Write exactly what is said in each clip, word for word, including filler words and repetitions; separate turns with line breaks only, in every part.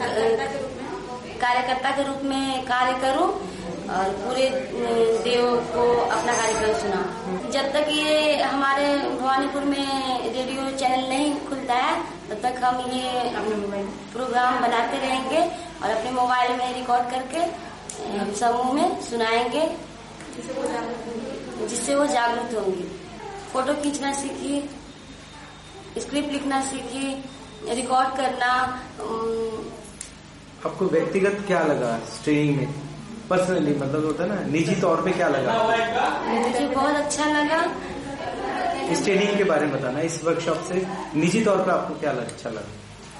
कार्यकर्ता के रूप में कार्य करूं और पूरे देव को अपना कार्यक्रम सुना। जब तक ये हमारे भवानीपुर में रेडियो चैनल नहीं खुलता है तब तक हम ये प्रोग्राम बनाते रहेंगे और अपने मोबाइल में रिकॉर्ड करके समूह में सुनाएंगे, जिससे वो जागरूक होंगी। फोटो खींचना सीखी, स्क्रिप्ट लिखना सीखी, रिकॉर्ड करना।
आपको व्यक्तिगत क्या लगा ट्रेनिंग में, पर्सनली मतलब होता है ना, निजी तौर पे क्या लगा?
मुझे बहुत अच्छा लगा।
इस ट्रेनिंग के बारे में बताना, इस वर्कशॉप से निजी तौर पे आपको क्या लगा, अच्छा लगा?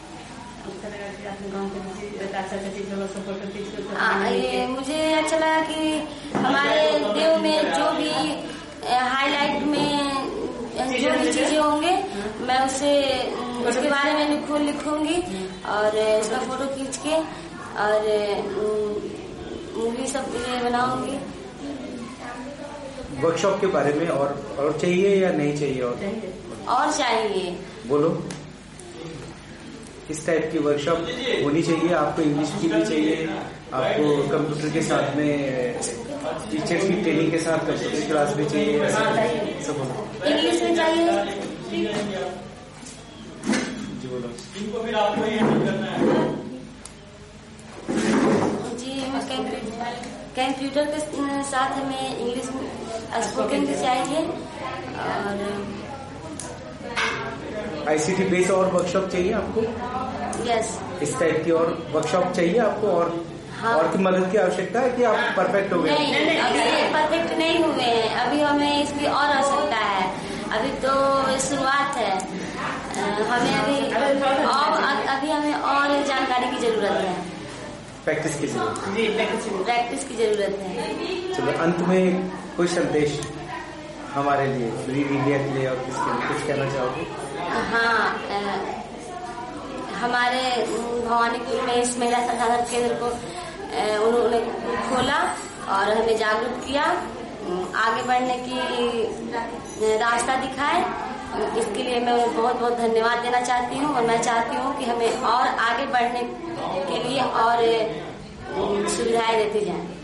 आ, ये मुझे अच्छा लगा कि हमारे देव में जो भी हाईलाइट में जो भी चीजें होंगे मैं उसे उसके बारे में लिखू लिखूंगी और उसका फोटो खींच के और मूवी सब ये बनाऊंगी।
वर्कशॉप के बारे में और और चाहिए या नहीं चाहिए? और
और चाहिए,
बोलो। इस टाइप की वर्कशॉप होनी चाहिए। आपको इंग्लिश की भी चाहिए, आपको कंप्यूटर के साथ में टीचर की ट्रेनिंग के साथ कंप्यूटर क्लास भी चाहिए, सब बोलो।
इंग्लिश में चाहिए
जी, बोलो।
जी, कंप्यूटर के साथ हमें इंग्लिश स्पोकन भी चाहिए और
आईसीटी बेस और वर्कशॉप चाहिए आपको?
यस।
इस टाइप की और वर्कशॉप चाहिए आपको? और हाँ। और की मदद की आवश्यकता है कि आप परफेक्ट हो गए?
नहीं, नहीं, अभी परफेक्ट नहीं हुए हैं, अभी हमें इसकी और आवश्यकता है। अभी तो शुरुआत है, हमें अभी और अभी हमें और जानकारी की जरूरत है,
प्रैक्टिस की जरूरत है।
प्रैक्टिस की जरूरत है।
चलो, अंत में कोई संदेश हमारे लिए, फ्री इंडिया के लिए और किसके लिए कुछ कहना चाहोगे?
हाँ, हमारे भवानीपुर में इस महिला संसाधन केंद्र को उन्होंने खोला और हमें जागरूक किया, आगे बढ़ने की रास्ता दिखाए। इसके लिए मैं बहुत बहुत धन्यवाद देना चाहती हूँ और मैं चाहती हूँ कि हमें और आगे बढ़ने के लिए और सुविधाएं देती जाएं।